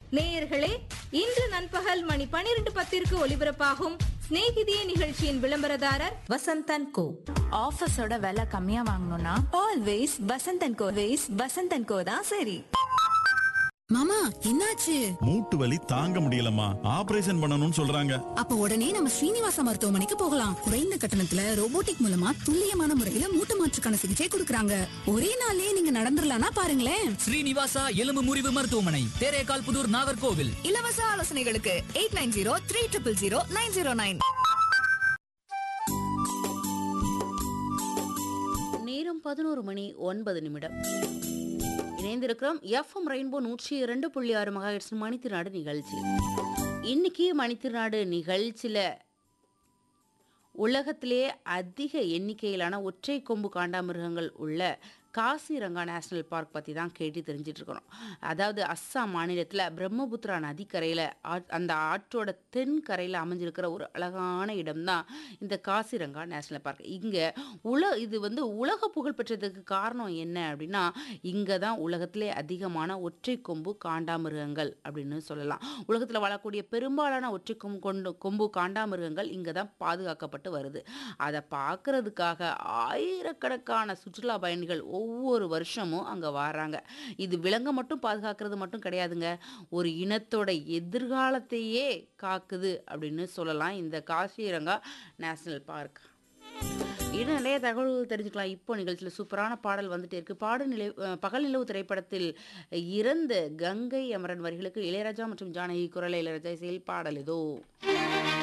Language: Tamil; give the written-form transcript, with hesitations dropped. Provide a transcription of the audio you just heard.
நேயர்களே, இன்று நண்பகல் மணி 12:10 ஒலிபரப்பாகும் ஸ்நேகிதியே நிகழ்ச்சியின் விளம்பரதாரர் வசந்தன் கோ. ஆஃபீஸோட விலை கம்மியா வாங்கணும்னா ஆல்வேஸ் வசந்தன் கோ. வசந்தன் கோ தான் சரி. மாமா, என்னாச்சு? மூட்டு வலி தாங்க முடியலம்மா, ஆபரேஷன் பண்ணணும்னு சொல்றாங்க. அப்ப உடனே நம்ம ஸ்ரீனிவாசா மருத்துவமனைக்கு போகலாம். குறைந்த கட்டணத்துல ரோபோட்டிக் மூலமா துல்லியமான முறையில மூட்டு மாற்றுக்கான சிகிச்சை கொடுக்கறாங்க. ஒரே நாள்லயே நீங்க நடந்துடலாம்னா பாருங்களேன். ஸ்ரீனிவாசா எலும்பு முறிவு மருத்துவமனை, தேரேகால் புதூர், நாகர்கோவில். இலவச ஆலோசனைகளுக்கு 8903000909. நேரம் 11:09 இணைந்திருக்கிறோம் எஃப்எம் ரெயின்போ 102.6 மெகாஹெர்ட்ஸ் மணித்திருநாடு நிகழ்ச்சி. இன்னைக்கு மணித்திருநாடு நிகழ்ச்சியில் உலகத்திலே அதிக எண்ணிக்கையிலான ஒற்றை கொம்பு காண்டாமிருகங்கள் உள்ள காசிரங்கா நேஷனல் பார்க் பற்றி தான் கேட்டு தெரிஞ்சிட்டு இருக்கிறோம். அதாவது அஸ்ஸாம் மாநிலத்தில் பிரம்மபுத்திரா நதிக்கரையில் அந்த ஆற்றோட தென்கரையில் அமைஞ்சிருக்கிற ஒரு அழகான இடம்தான் இந்த காசிரங்கா நேஷனல் பார்க். இங்கே இது உலக புகழ் பெற்றதுக்கு காரணம் என்ன அப்படின்னா, இங்கே தான் உலகத்திலே அதிகமான ஒற்றை கொம்பு காண்டாமிருகங்கள் அப்படின்னு சொல்லலாம். உலகத்தில் வாழக்கூடிய பெரும்பாலான ஒற்றை கொம்பு காண்டாமிருகங்கள் இங்கே தான் பாதுகாக்கப்பட்டு வருது. அதை பார்க்கறதுக்காக ஆயிரக்கணக்கான சுற்றுலா பயணிகள் ஒவ்வொரு வருஷமும் அங்கே வராங்க. இது விலங்கை மட்டும் பாதுகாக்கிறது மட்டும் கிடையாதுங்க, ஒரு இனத்தோட எதிர்காலத்தையே காக்குது அப்படின்னு சொல்லலாம் இந்த காசிரங்கா நேஷனல் பார்க். இன்னும் நிறைய தகவல்கள் தெரிஞ்சுக்கலாம். இப்போ நிகழ்ச்சியில் சூப்பரான பாடல் வந்துட்டே இருக்கு. பகல் நிலவு திரைப்படத்தில் இறந்த கங்கை அமரன் வரிகளுக்கு இளையராஜா மற்றும் ஜானகி குரல், இளையராஜா இசையில் பாடல் ஏதோ